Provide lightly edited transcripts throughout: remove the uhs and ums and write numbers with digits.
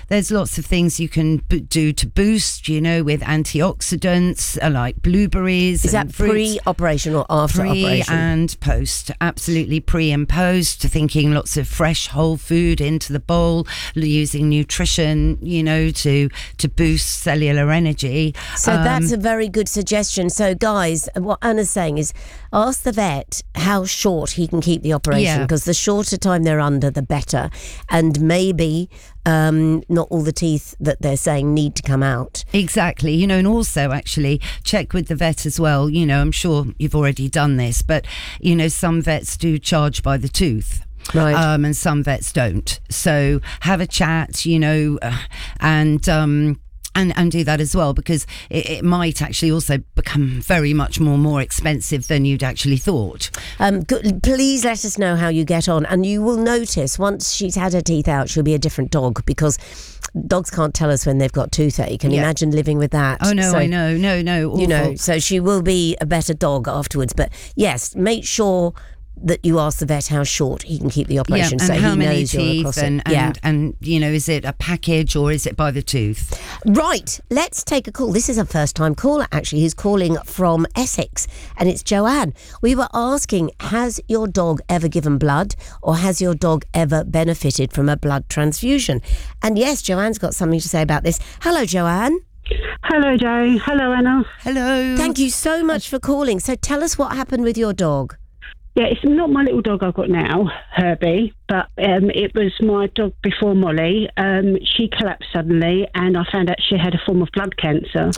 there's lots of things you can do to boost, with antioxidants like blueberries. Is that pre-operation or after operation? Pre and post. Absolutely pre and post. Thinking lots of fresh whole food into the bowl, using nutrition, to boost cellular energy. So that's a very good suggestion. So guys, what Anna's saying is ask the vet how short he can keep the operation, because the shorter time they're under, the better. And maybe not all the teeth that they're saying need to come out. Exactly, and also actually check with the vet as well. I'm sure you've already done this, but some vets do charge by the tooth. Right. And some vets don't. So have a chat, and do that as well, because it might actually also become very much more expensive than you'd actually thought. Please let us know how you get on, and you will notice once she's had her teeth out, she'll be a different dog, because dogs can't tell us when they've got toothache. And imagine living with that. Oh no, so, I know, no, awful. So she will be a better dog afterwards. But yes, make sure that you ask the vet how short he can keep the operation, so how he many knows you're across and, it. And is it a package or is it by the tooth? Right, let's take a call. This is a first-time caller, actually, who's calling from Essex, and it's Joanne. We were asking, has your dog ever given blood, or has your dog ever benefited from a blood transfusion? And yes, Joanne's got something to say about this. Hello, Joanne. Hello, Joe. Hello, Anna. Hello. Thank you so much for calling. So tell us what happened with your dog. Yeah, it's not my little dog I've got now, Herbie, but it was my dog before Molly. She collapsed suddenly, and I found out she had a form of blood cancer.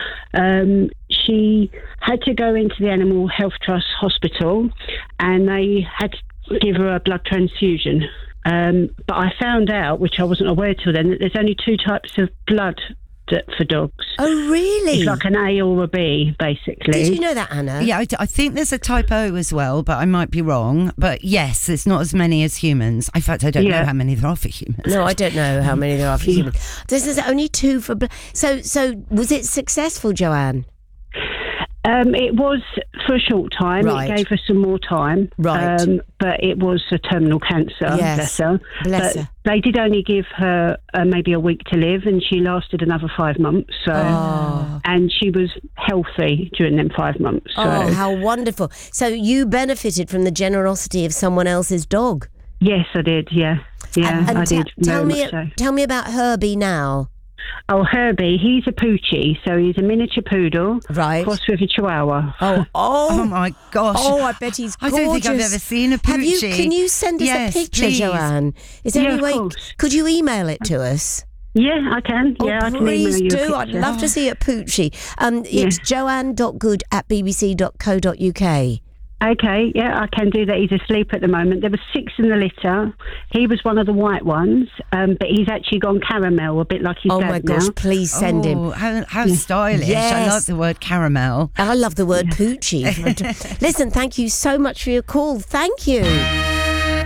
She had to go into the Animal Health Trust hospital, and they had to give her a blood transfusion. But I found out, which I wasn't aware till then, that there's only two types of blood for dogs. Oh, really? It's like an A or a B, basically. Did you know that, Anna? Yeah, I think there's a type O as well, but I might be wrong. But yes, it's not as many as humans. In fact, I don't know how many there are for humans. No, I don't know how many there are for humans. There's only two for blood. So was it successful, Joanne? It was for a short time. Right. It gave her some more time. Right. But it was a terminal cancer. Yes. Bless her. They did only give her maybe a week to live, and she lasted another 5 months. So, and she was healthy during them 5 months. So. Oh, how wonderful. So you benefited from the generosity of someone else's dog? Yes, I did, yeah. Yeah, and I did. Tell me about Herbie now. Oh, Herbie, he's a poochie, so he's a miniature poodle, right? Crossed with a chihuahua. Oh my gosh! Oh, I bet he's gorgeous. I don't think I've ever seen a poochie. Can you send us a picture, please. Joanne? Is there any way? Could you email it to us? Yeah, I can. I can please email you do. I'd love to see a poochie. It's joanne.good@bbc.co.uk. Okay, yeah, I can do that. He's asleep at the moment. There were 6 in the litter. He was one of the white ones, but he's actually gone caramel, a bit like his dad now. Oh my gosh, please send him. How stylish. Yes. I like the word caramel. I love the word poochie. Listen, thank you so much for your call. Thank you.